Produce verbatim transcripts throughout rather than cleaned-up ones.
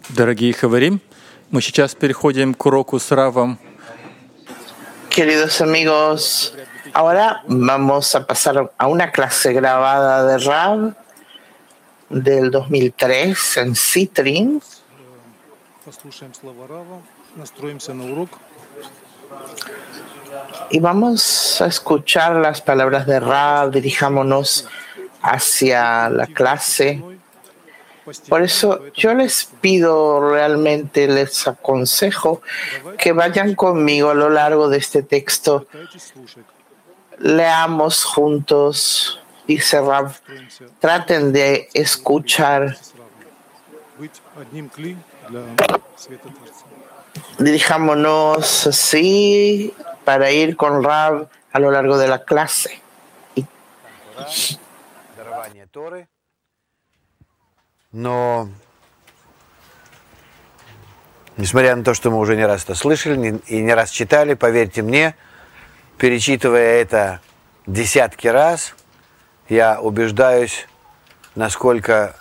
Дорогие Хаварим, мы сейчас переходим к уроку с Равом. Queridos amigos, ahora vamos a pasar a una clase grabada de Rav del dos mil tres en Citrin. Y vamos a escuchar las palabras de Rav, dirijámonos hacia la clase. Por eso yo les pido, realmente les aconsejo que vayan conmigo a lo largo de este texto. Leamos juntos, dice Rav, traten de escuchar. Dirijámonos así para ir con Rav a lo largo de la clase. Y... Но, несмотря на то, что мы уже не раз это слышали и не раз читали, поверьте мне, перечитывая это десятки раз, я убеждаюсь, насколько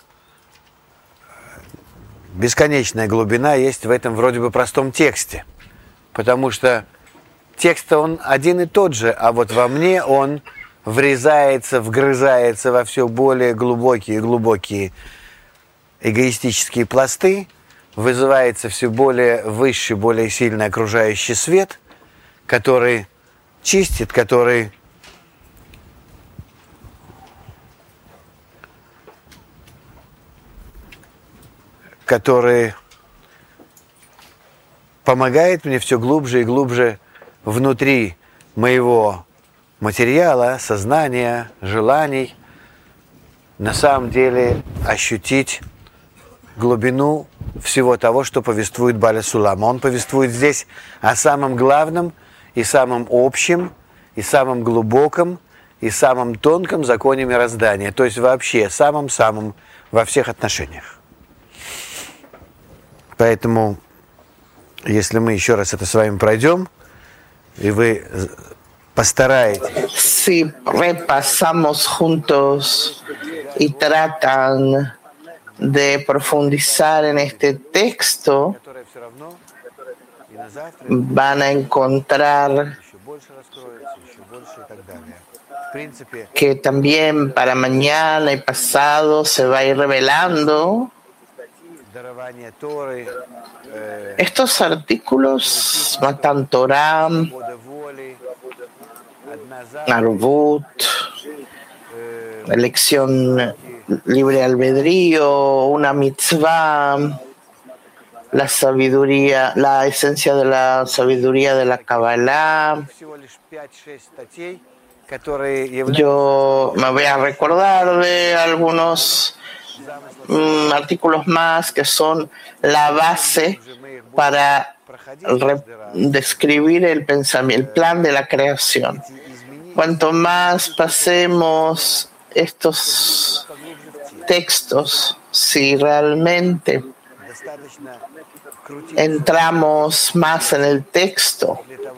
бесконечная глубина есть в этом вроде бы простом тексте. Потому что текст он один и тот же, а вот во мне он врезается, вгрызается во все более глубокие и глубокие эгоистические пласты, вызывается все более высший, более сильный окружающий свет, который чистит, который который помогает мне все глубже и глубже внутри моего материала, сознания, желаний на самом деле ощутить глубину всего того, что повествует Баля Сулам. Он повествует здесь о самом главном и самом общем, и самом глубоком, и самом тонком законе мироздания, то есть вообще самом-самом во всех отношениях. Поэтому, если мы еще раз это с вами пройдем, и вы постараетесь... Si repasamos juntos y tratan de profundizar en este texto, van a encontrar que también para mañana y pasado se va a ir revelando. Estos artículos, Matan Torah, Arvut, elección libre albedrío, una mitzvah, la sabiduría, la esencia de la sabiduría de la Kabbalah. Yo me voy a recordar de algunos um, artículos más que son la base para describir el pensamiento, el plan de la creación. Cuanto más pasemos estos textos, si realmente entramos más en el texto,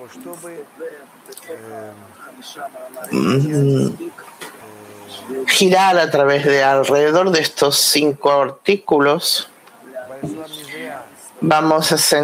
mm, girar a través de alrededor de estos cinco artículos, vamos a sentir